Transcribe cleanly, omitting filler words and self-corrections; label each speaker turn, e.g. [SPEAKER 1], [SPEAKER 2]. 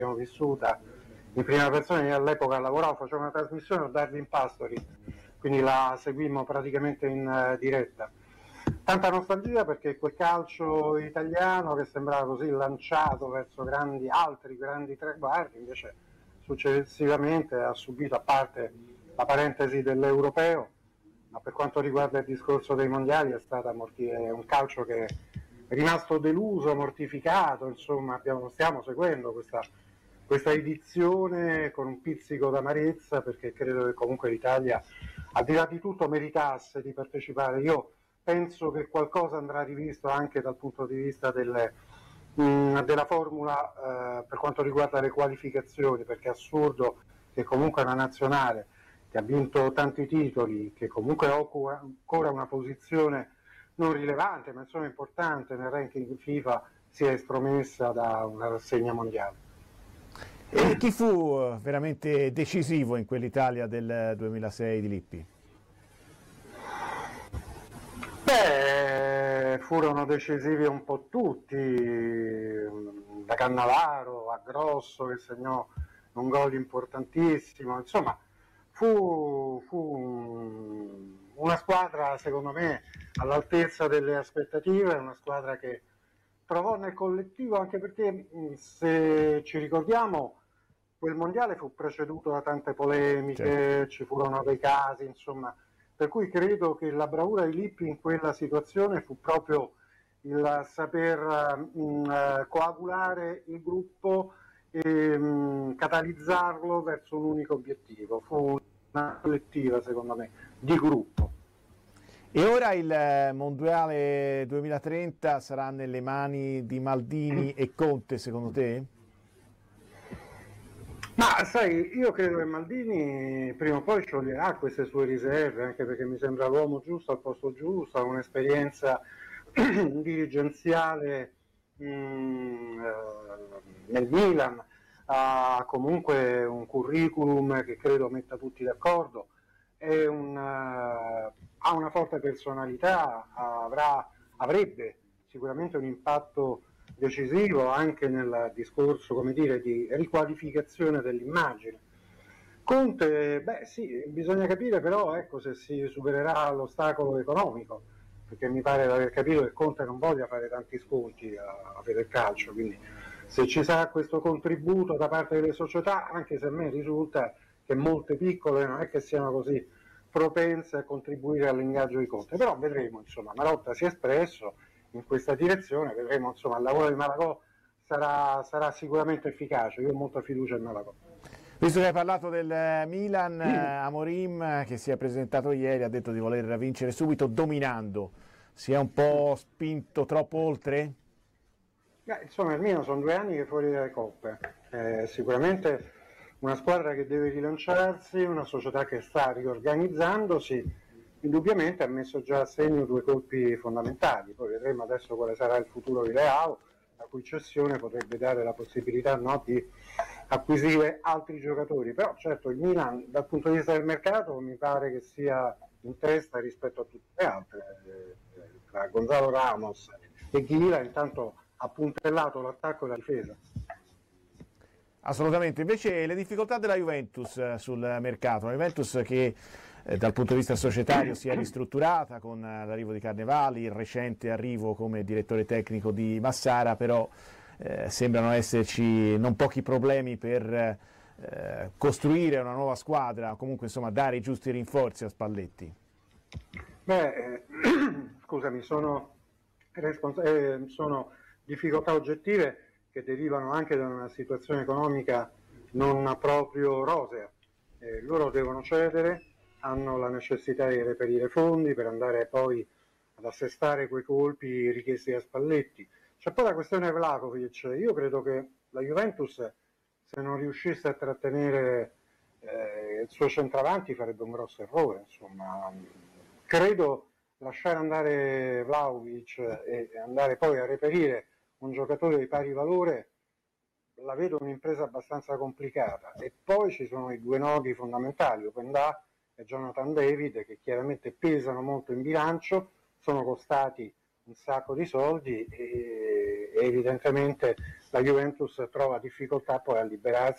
[SPEAKER 1] l'abbiamo vissuta in prima persona. Io all'epoca lavoravo, facevo una trasmissione su Darwin Pastori, quindi la seguimmo praticamente in diretta. Tanta nostalgia perché quel calcio italiano che sembrava così lanciato verso altri grandi traguardi, invece successivamente ha subito, a parte la parentesi dell'europeo, ma per quanto riguarda il discorso dei mondiali è un calcio che è rimasto deluso, mortificato, insomma stiamo seguendo questa edizione con un pizzico d'amarezza, perché credo che comunque l'Italia, al di là di tutto, meritasse di partecipare. Io penso che qualcosa andrà rivisto anche dal punto di vista della formula per quanto riguarda le qualificazioni, perché è assurdo che comunque una nazionale che ha vinto tanti titoli, che comunque occupa ancora una posizione non rilevante, ma insomma importante nel ranking FIFA, sia estromessa da una rassegna mondiale.
[SPEAKER 2] E chi fu veramente decisivo in quell'Italia del 2006 di Lippi?
[SPEAKER 1] Beh, furono decisivi un po' tutti, da Cannavaro a Grosso che segnò un gol importantissimo, insomma fu una squadra secondo me all'altezza delle aspettative, una squadra che trovò nel collettivo, anche perché se ci ricordiamo quel mondiale fu preceduto da tante polemiche, certo. Ci furono dei casi, insomma, per cui credo che la bravura di Lippi in quella situazione fu proprio il saper coagulare il gruppo e catalizzarlo verso un unico obiettivo. Fu una collettiva, secondo me, di gruppo.
[SPEAKER 2] E ora il Mondiale 2030 sarà nelle mani di Maldini e Conte, secondo te?
[SPEAKER 1] Ma sai, io credo che Maldini prima o poi scioglierà queste sue riserve, anche perché mi sembra l'uomo giusto al posto giusto, ha un'esperienza dirigenziale nel Milan, ha comunque un curriculum che credo metta tutti d'accordo, ha una forte personalità, avrebbe sicuramente un impatto decisivo anche nel discorso, come dire, di riqualificazione dell'immagine. Conte, beh sì, bisogna capire però ecco, se si supererà l'ostacolo economico, perché mi pare di aver capito che Conte non voglia fare tanti sconti a Federcalcio, quindi se ci sarà questo contributo da parte delle società, anche se a me risulta che molte piccole non è che siano così propense a contribuire all'ingaggio di Conte, però vedremo, insomma, Marotta si è espresso in questa direzione, vedremo, insomma, il lavoro di Malagò sarà sicuramente efficace, io ho molta fiducia in Malagò.
[SPEAKER 2] Visto che hai parlato del Milan, Amorim che si è presentato ieri ha detto di voler vincere subito dominando, si è un po' spinto troppo oltre?
[SPEAKER 1] Insomma, il Milan sono 2 anni che è fuori dalle coppe, sicuramente una squadra che deve rilanciarsi, una società che sta riorganizzandosi, indubbiamente ha messo già a segno 2 colpi fondamentali, poi vedremo adesso quale sarà il futuro di Leao, la cui cessione potrebbe dare la possibilità di acquisire altri giocatori, però certo il Milan dal punto di vista del mercato mi pare che sia in testa rispetto a tutte le altre, tra Gonzalo Ramos e Ghila intanto ha puntellato l'attacco e la difesa.
[SPEAKER 2] Assolutamente, invece le difficoltà della Juventus sul mercato, la Juventus che dal punto di vista societario si è ristrutturata con l'arrivo di Carnevali, il recente arrivo come direttore tecnico di Massara, però sembrano esserci non pochi problemi per costruire una nuova squadra, comunque insomma dare i giusti rinforzi a Spalletti.
[SPEAKER 1] Scusami, sono difficoltà oggettive che derivano anche da una situazione economica non proprio rosea. Loro devono cedere, hanno la necessità di reperire fondi per andare poi ad assestare quei colpi richiesti da Spalletti. C'è poi la questione Vlahovic. Io credo che la Juventus, se non riuscisse a trattenere il suo centravanti, farebbe un grosso errore. Insomma, credo lasciare andare Vlahovic e andare poi a reperire un giocatore di pari valore la vedo un'impresa abbastanza complicata. E poi ci sono i 2 nodi fondamentali, Openda e Jonathan David, che chiaramente pesano molto in bilancio, sono costati un sacco di soldi e evidentemente la Juventus trova difficoltà poi a liberarsi